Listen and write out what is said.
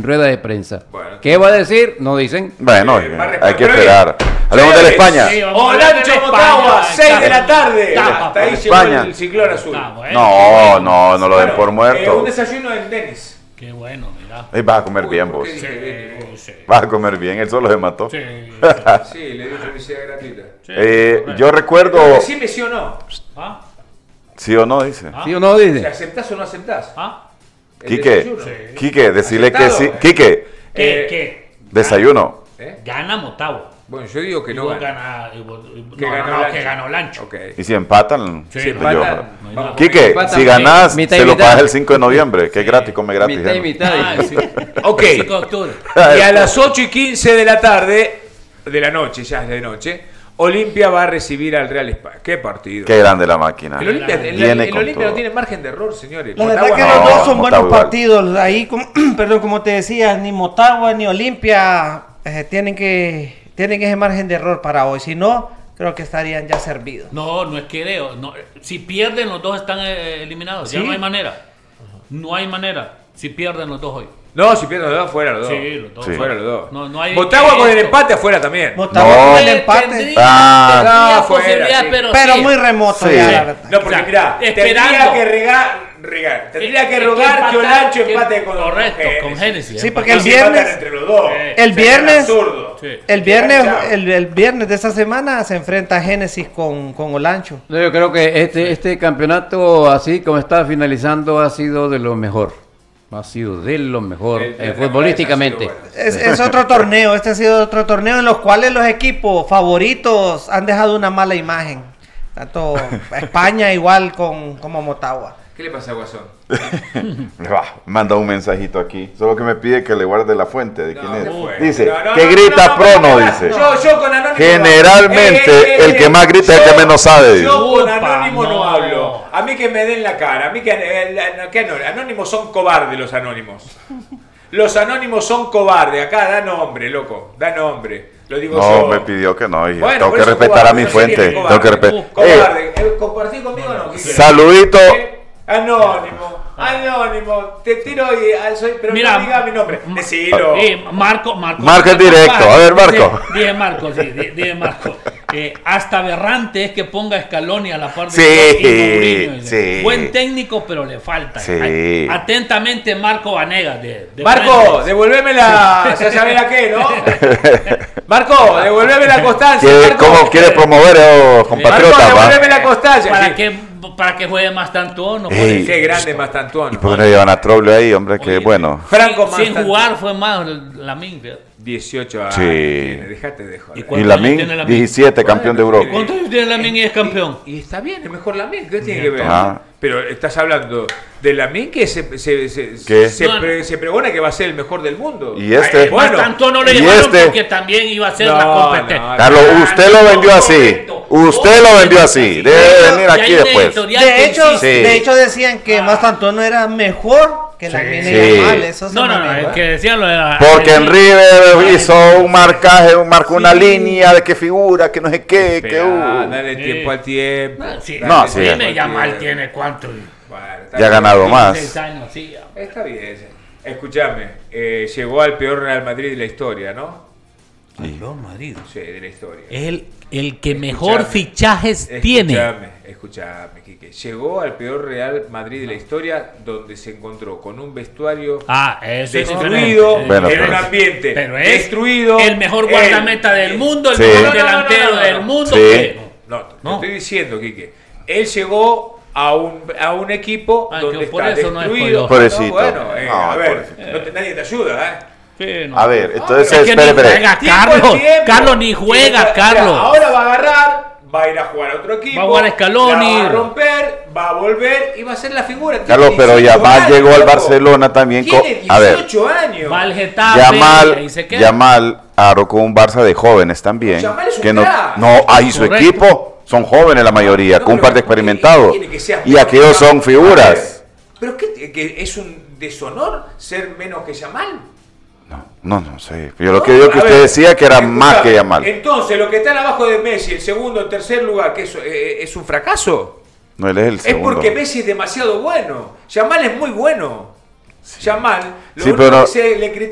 rueda de prensa. Bueno, ¿Qué va a decir? No dicen. Bueno, hay que esperar. Hablemos de la España. Olancho Motagua, 6 de la tarde. Hasta ahí llegó España. el ciclón azul. No lo den por muerto. Un desayuno en Denis. Qué bueno, mira. Vas a comer bien vos. Vas a comer bien, él solo se mató. Sí, Sí, le di publicidad gratuita. Yo recuerdo... Decime sí o no. ¿Ah? ¿Sí o no? Dice. ¿Sí o no Si dice? aceptás o no aceptás. ¿Ah? El Quique, desayuno. Quique, decirle que sí. ¿Aceptado? Quique, ¿Qué? desayuno. Gana Motagua. Bueno, yo digo que Y no vos gana. que ganó Lancho. Ok. Y si empatan, Sí, Si no, yo- empatan, vamos. Quique, Empatan, si ganás, mitad y se lo mitad. pagas el 5 de noviembre, que es gratis, come gratis. Mitad y mitad. Ah, sí. Ok. 5 de octubre. Y a las 8:15 de la tarde, de la noche, ya es de noche, Olimpia va a recibir al Real España. ¿Qué partido? Qué grande la máquina. El Olimpia, Viene el con Olimpia no todo. tiene margen de error, señores. La Motagua verdad que no. los dos son Motagua buenos igual. partidos. Ahí, perdón, como te decía, ni Motagua ni Olimpia tienen que ese margen de error para hoy. Si no, creo que estarían ya servidos. No es que creo. No, si pierden, los dos están eliminados. Ya ¿Sí? no hay manera. No hay manera. Si pierden los dos hoy. No, si pierden los dos, fuera los dos. Sí, los dos. Sí. Fuera los dos. No hay Motagua con el esto. empate afuera también. Motagua No. con el empate, Tendría fuera, posibilidad, sí. pero sí. muy remoto Sí. ya, la verdad. No, porque O sea, mirá, tendría esperando. que tendría que Es rogar que Olancho que- empate con correcto, Génesis. con Génesis. Sí, porque Y el si empatan viernes- entre los dos. el sería viernes- absurdo. Sí. El viernes de esta semana se enfrenta Génesis con Olancho. No, yo creo que este campeonato, así como está finalizando, ha sido de lo mejor. Ha sido de lo mejor El futbolísticamente. ha sido bueno. Es otro torneo, este ha sido otro torneo en los cuales los equipos favoritos han dejado una mala imagen. Tanto España igual como Motagua. ¿Qué le pasa a Guasón? Manda un mensajito aquí. Solo que me pide que le guarde la fuente. ¿De quién es? fue. Dice, No, que grita no, Prono, no, dice. Yo con Anónimo Generalmente, el que más grita es el que menos sabe, dice. Yo con Upa, Anónimo no no. hablo. A mí que me den la cara. A mí que Anónimos son cobardes los Anónimos. Los Anónimos son cobardes. Acá da nombre, loco. Da nombre. Lo digo No, yo. me pidió que no. Y Bueno, tengo por que eso respetar cobarde, a mi no fuente. sería Tengo que cobarde. respetar. Cobarde. ¿Compartís conmigo o no? Quique? Saludito. Anónimo. Te tiro y pero Mira, no diga mi nombre. Decilo. Marco en directo. A ver, Marco. Dije Marco, sí, dije Marco. Hasta aberrante es que ponga Scaloni a la par de Sí, Klopp y Mourinho. sí. Buen técnico, pero le falta. Sí. Atentamente, Marco Vanegas. Marco, frente. devolveme la. Ya sabés a qué, ¿no? Marco, devolveme la constancia. Marco. ¿Cómo quiere promover Marco, compatriotas? devolveme la constancia. Para que juegue más tanto, Ey. Qué grande Mastantuono. ¿Y por qué no llevan a Troglio ahí, hombre? Que bueno. Franco sin Mastantuono. jugar fue más Lamin. 18 años. Sí. Dejate de joder. ¿Y Y cuántos años Lamin, tiene Lamin? 17, campeón de Europa. ¿Cuántos años tiene Lamin y es campeón? Y está bien, es mejor Lamin. ¿Qué tiene que ver? Ah. Pero estás hablando de Lamin que ¿Qué? se pregona que va a ser el mejor del mundo. Y este. Bueno, Más tanto no le y llevaron este- porque también iba a ser No, la competencia. no, Carlos, usted lo vendió así. Correcto. Usted lo vendió así. Debe venir Y aquí hay una después. editorial De que hecho, insiste. Sí. de hecho decían que Mastantuono era mejor que la mina Sí. y Yamal. Eso se No, manejó. es que decían lo de la. Porque en River hizo un marcaje, marcó una línea de que figura, que no sé qué, que Esperá, dale tiempo al tiempo. Sí, No, Dale sí. tiempo Dime, al Yamal tiempo. tiene cuánto. Bueno, está Ya ha bien. ganado más. 16 años, sí. Ya. Está bien. Escúchame, llegó al peor Real Madrid de la historia, ¿no? Real Madrid. Sí, de la historia. Es el que mejor Escuchame, fichajes tiene. Escúchame, Quique. Llegó al peor Real Madrid de la historia donde se encontró con un vestuario Eso es destruido, diferente. Bueno, en pero- un ambiente Pero es destruido. el mejor guardameta del mundo, el Sí. mejor No, delantero del mundo. Sí. que- No, te No. estoy diciendo, Quique. Él llegó a un equipo Ah, donde que por está eso no es destruido. Pobrecito. Bueno, No, a ver, pobrecito. nadie te ayuda, ¿eh? Sí, no. A ver, entonces, Es que ni espere. juega Tiempo al Carlos. tiempo. Carlos ni juega, O sea, Carlos. ahora va a agarrar, va a ir a jugar a otro equipo. Va a jugar Scaloni. la va a romper, va a volver y va a ser la figura. Carlos, Tiene pero 18 Yamal años, llegó al loco. Barcelona también. Tiene A ver, 18 años. Va al Getafe. y ahí se queda. Yamal arró con un Barça de jóvenes también. Yamal es un Que no, crack. no, ahí su Correcto. equipo son jóvenes la mayoría, No, con un pero par de experimentados. tiene que ser Y aquellos son figuras. Pero que es un deshonor ser menos que Yamal. No sé. Yo lo que digo que A usted ver, decía que era escuchame, más que Yamal. Entonces, lo que están abajo de Messi, el segundo, el tercer lugar, que es un fracaso. No, él es el Es segundo. porque Messi es demasiado bueno. Yamal es muy bueno. Yamal, lo Sí, único pero no- que se le critica